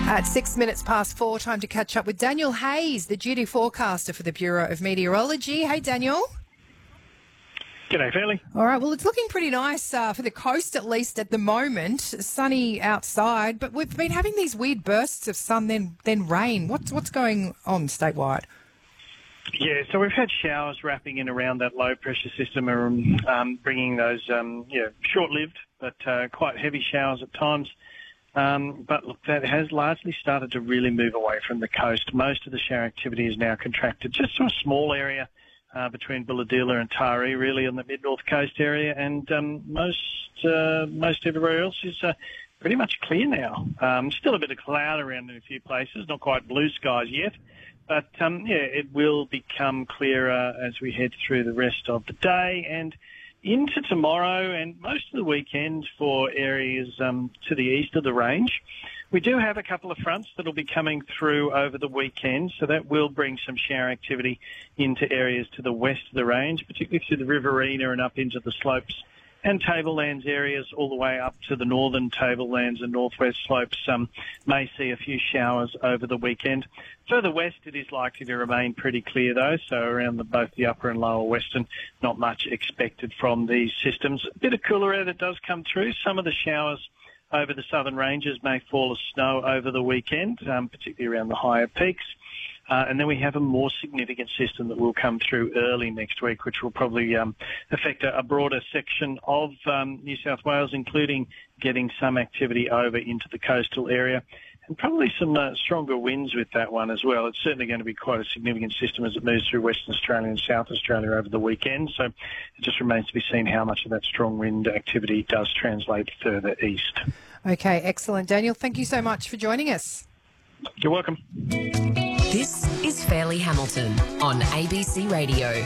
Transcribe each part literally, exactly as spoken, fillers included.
At six minutes past four, time to catch up with Daniel Hayes, the duty forecaster for the Bureau of Meteorology. Hey, Daniel. G'day, Fairley. All right, well, it's looking pretty nice uh, for the coast, at least at the moment. Sunny outside, but we've been having these weird bursts of sun, then then rain. What's what's going on statewide? Yeah, so we've had showers wrapping in around that low pressure system, um, um, bringing those um, yeah short-lived but uh, quite heavy showers at times. Um, but look, that has largely started to really move away from the coast. Most of the shower activity is now contracted just to a small area uh, between Bulahdelah and Taree, really on the mid-north coast area, and um, most uh, most everywhere else is uh, pretty much clear now. Um, still a bit of cloud around in a few places, not quite blue skies yet, but um, yeah, it will become clearer as we head through the rest of the day and into tomorrow and most of the weekend for areas um, to the east of the range. We do have a couple of fronts that will be coming through over the weekend, so that will bring some shower activity into areas to the west of the range, particularly through the Riverina and up into the slopes and tablelands areas all the way up to the northern tablelands and northwest slopes. Um, may see a few showers over the weekend. Further west, it is likely to remain pretty clear, though, so around the, both the upper and lower western, not much expected from these systems. A bit of cooler air that does come through. Some of the showers over the southern ranges may fall as snow over the weekend, um, particularly around the higher peaks. Uh, and then we have a more significant system that will come through early next week, which will probably um, affect a, a broader section of um, New South Wales, including getting some activity over into the coastal area. And probably some uh, stronger winds with that one as well. It's certainly going to be quite a significant system as it moves through Western Australia and South Australia over the weekend. So it just remains to be seen how much of that strong wind activity does translate further east. Okay, excellent. Daniel, thank you so much for joining us. You're welcome. This is Fairley Hamilton on A B C Radio.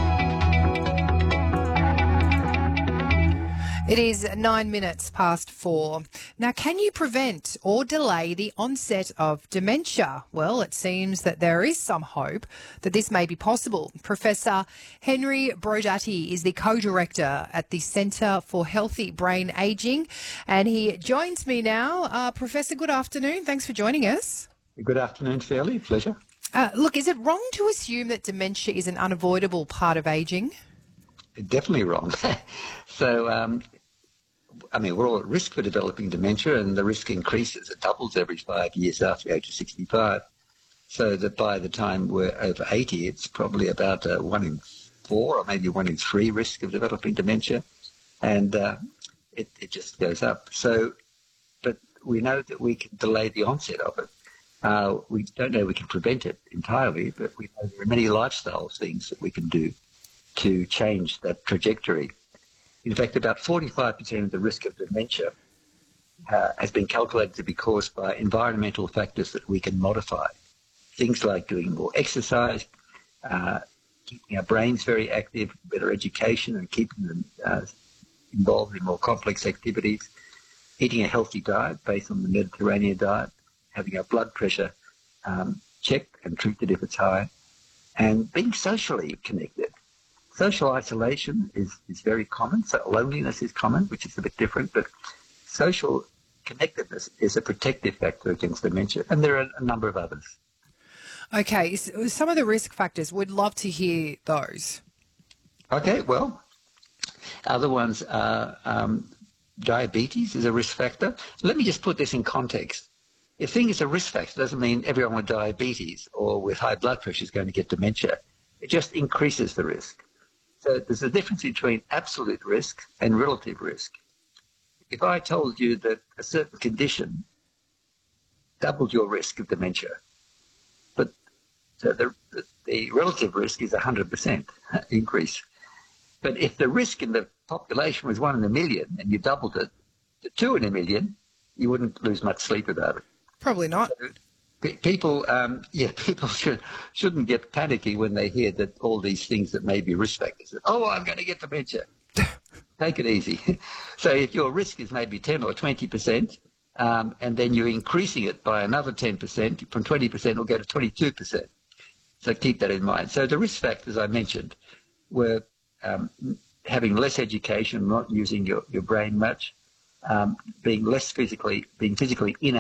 It is nine minutes past four. Now, can you prevent or delay the onset of dementia? Well, it seems that there is some hope that this may be possible. Professor Henry Brodatti is the co-director at the Centre for Healthy Brain Ageing, and he joins me now. Uh, Professor, good afternoon. Thanks for joining us. Good afternoon, Fairley. Pleasure. Uh, look, is it wrong to assume that dementia is an unavoidable part of ageing? Definitely wrong. so, um, I mean, we're all at risk for developing dementia, and the risk increases. It doubles every five years after the age of sixty-five. So that by the time we're over eighty, it's probably about uh, one in four or maybe one in three risk of developing dementia. And uh, it, it just goes up. So, but we know that we can delay the onset of it. Uh, we don't know we can prevent it entirely, but we know there are many lifestyle things that we can do to change that trajectory. In fact, about forty-five percent of the risk of dementia uh, has been calculated to be caused by environmental factors that we can modify. Things like doing more exercise, uh, keeping our brains very active, better education and keeping them uh, involved in more complex activities, eating a healthy diet based on the Mediterranean diet, having our blood pressure um, checked and treated if it's high, and being socially connected. Social isolation is, is very common. So loneliness is common, which is a bit different, but social connectedness is a protective factor against dementia, and there are a number of others. Okay, so some of the risk factors, we'd love to hear those. Okay, well, other ones are um, diabetes is a risk factor. Let me just put this in context. If thing is a risk factor, doesn't mean everyone with diabetes or with high blood pressure is going to get dementia. It just increases the risk. So there's a difference between absolute risk and relative risk. If I told you that a certain condition doubled your risk of dementia, but so the, the, the relative risk is one hundred percent increase. But if the risk in the population was one in a million and you doubled it to two in a million, you wouldn't lose much sleep about it. Probably not. So, People, um, yeah, people should, shouldn't get panicky when they hear that all these things that may be risk factors. Oh, I'm going to get dementia. Take it easy. So if your risk is maybe ten or twenty percent, um, and then you're increasing it by another ten percent, from twenty percent it'll go to twenty-two percent. So keep that in mind. So the risk factors I mentioned were um, having less education, not using your, your brain much, um, being less physically, being physically inactive,